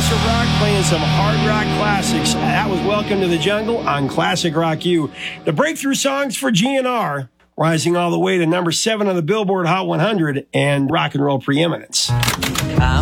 progressive rock playing some hard rock classics. That was Welcome to the Jungle on Classic Rock U. The breakthrough songs for GNR, rising all the way to number 7 on the Billboard Hot 100 and rock and roll preeminence.